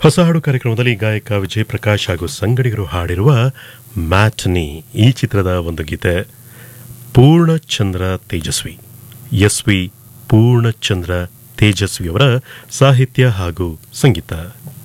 ಹೊಸ ಹಾಡು ಕಾರ್ಯಕ್ರಮದಲ್ಲಿ ಗಾಯಕ ವಿಜಯ್ ಪ್ರಕಾಶ್ ಹಾಗೂ ಸಂಗಡಿಗರು ಹಾಡಿರುವ ಮ್ಯಾಟ್ನಿ ಈ ಚಿತ್ರದ ಒಂದು ಗೀತೆ. ಪೂರ್ಣಚಂದ್ರ ತೇಜಸ್ವಿ, ಎಸ್ ವಿ ಪೂರ್ಣಚಂದ್ರ ತೇಜಸ್ವಿ ಅವರ ಸಾಹಿತ್ಯ ಹಾಗೂ ಸಂಗೀತ.